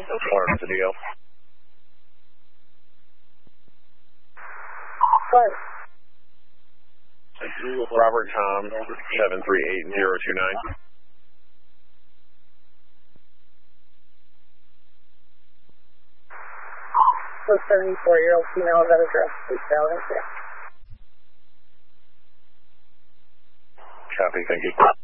Corner to deal. What? Robert Tom 738-029. So 74-year-old female of that address, please tell us. Copy, thank you.